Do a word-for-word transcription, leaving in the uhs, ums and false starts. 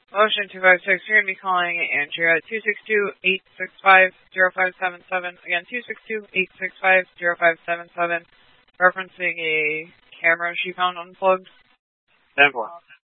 Ocean two five six, you're going to be calling Andrea at two six two, eight six five, zero five seven seven. Again, two six two, eight six five, zero five seven seven, referencing a camera she found unplugged. ten four.